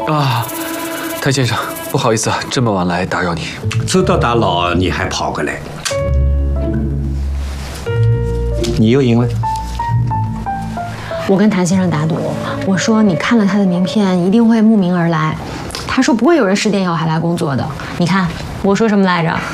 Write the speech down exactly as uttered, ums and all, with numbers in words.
啊，谭先生，不好意思啊，这么晚来打扰你。 知道打扰你还跑过来，你又赢了。 我跟谭先生打赌，我说你看了他的名片一定会慕名而来，他说不会有人十点以后还来工作的。你看我说什么来着？